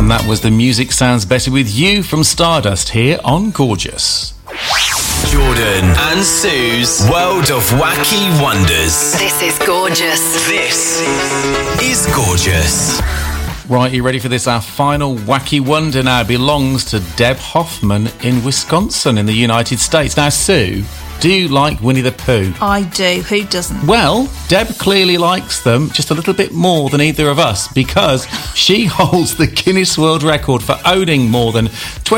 And that was The Music Sounds Better With You from Stardust here on Gorgeous. Jordan and Sue's World of Wacky Wonders. This is Gorgeous. This is Gorgeous. Right, you ready for this? Our final wacky wonder now belongs to Deb Hoffman in Wisconsin in the United States. Now, Sue, do you like Winnie the Pooh? I do. Who doesn't? Well, Deb clearly likes them just a little bit more than either of us because she holds the Guinness World Record for owning more than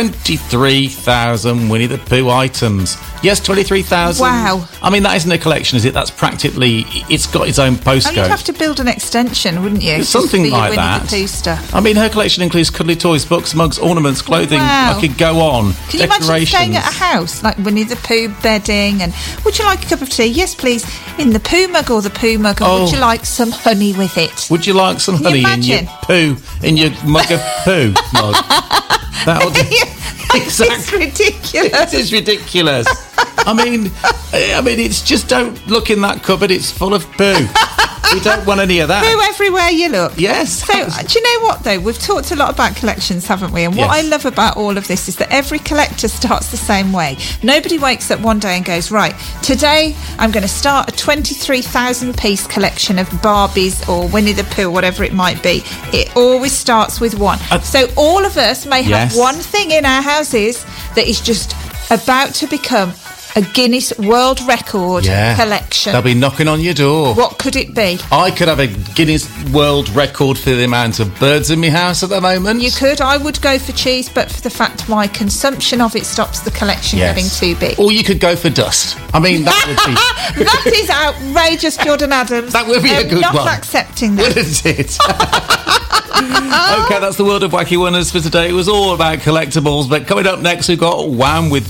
23,000 Winnie the Pooh items. Yes, 23,000. Wow. I mean, that isn't a collection, is it? That's practically, it's got its own postcode. Oh, you'd have to build an extension, wouldn't you? Something Just for like your Winnie that. the Pooh stuff. I mean, her collection includes cuddly toys, books, mugs, ornaments, clothing. Wow. I could go on. Can you imagine staying at a house like Winnie the Pooh bedding and would you like a cup of tea? Yes, please. In the Pooh mug or the Pooh mug, or would you like some honey with it? Would you like some honey in your poo, in your mug of poo mug? That'll do. Exactly. It's ridiculous. It is ridiculous. I mean, it's just don't look in that cupboard. It's full of poo. We don't want any of that. Poo everywhere you look. Yes. So, do you know what, though? We've talked a lot about collections, haven't we? And what I love about all of this is that every collector starts the same way. Nobody wakes up one day and goes, right, today I'm going to start a 23,000-piece collection of Barbies or Winnie the Pooh, whatever it might be. It always starts with one. So all of us may have one thing in our houses that is just about to become a Guinness World Record collection. They'll be knocking on your door. What could it be? I could have a Guinness World Record for the amount of birds in my house at the moment. You could. I would go for cheese, but for the fact my consumption of it stops the collection getting too big. Or you could go for dust. I mean, that would be... That is outrageous, Jordan Adams. That would be a good one. one. Not accepting that. Wouldn't it? Okay, that's the World of Wacky Wonders for today. It was all about collectibles, but coming up next we've got Wham with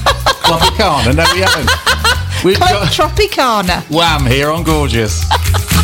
Tropicana. No, we haven't. We've got Tropicana. Wham here on Gorgeous.